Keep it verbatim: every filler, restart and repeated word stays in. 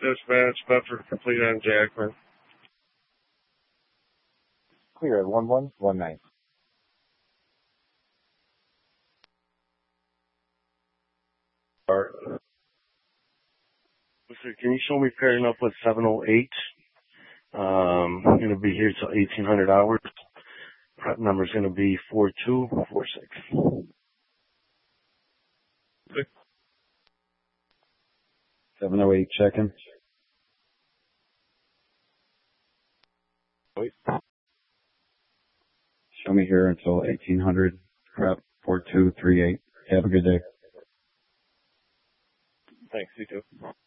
Dispatch, Bedford complete on Jackman. Clear at one one one nine. Alright. Listen, can you show me pairing up with seven oh eight? Um, I'm going to be here till eighteen hundred hours. Prep number is going to be four two four six. seven oh eight check-in. Wait. Show me here until eighteen hundred. Prep four two three eight. Have a good day. Thanks, you too.